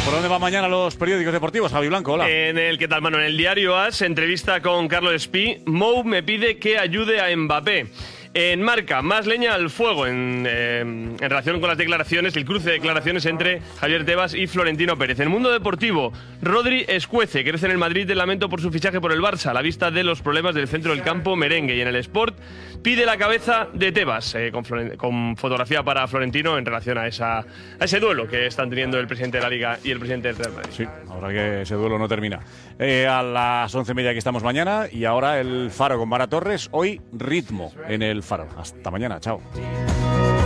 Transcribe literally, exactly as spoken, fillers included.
¿Por dónde van mañana los periódicos deportivos? Javi Blanco, hola. En el ¿Qué tal, mano? En el diario AS, entrevista con Carlos Espí. Mou me pide que ayude a Mbappé. En Marca, más leña al fuego en, eh, en relación con las declaraciones, el cruce de declaraciones entre Javier Tebas y Florentino Pérez. En el Mundo Deportivo, Rodri escuece, crece en el Madrid de lamento por su fichaje por el Barça, a la vista de los problemas del centro del campo merengue. Y en el Sport, pide la cabeza de Tebas, eh, con, con fotografía para Florentino en relación a, esa, a ese duelo que están teniendo el presidente de la Liga y el presidente del Real Madrid. Sí, ahora que ese duelo no termina. Eh, a las once y media que estamos mañana, y ahora el Faro con Mara Torres. Hoy ritmo en el Faro. Hasta mañana, chao.